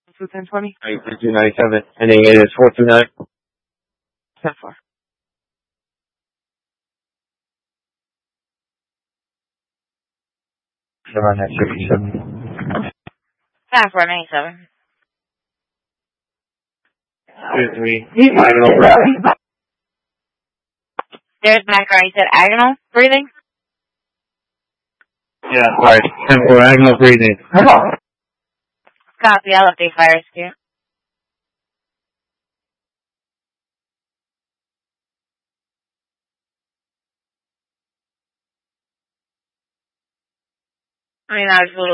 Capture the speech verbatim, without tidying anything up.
two ten twenty. two ninety-seven. Ending it is four two nine. ten four. Seven nine fifty-seven. Five four nine seven. Two three. Diagonal. There's Macro. You said agonal breathing? Yeah, sorry. ten four diagonal breathing. Copy. I'll update fire rescue. I mean, I was a little